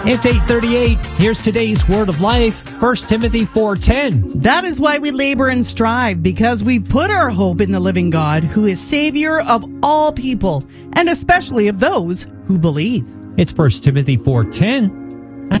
It's 8:38. Here's today's word of life, 1 Timothy 4:10. That is why we labor and strive, because we've put our hope in the living God, who is Savior of all people, and especially of those who believe. It's 1 Timothy 4:10.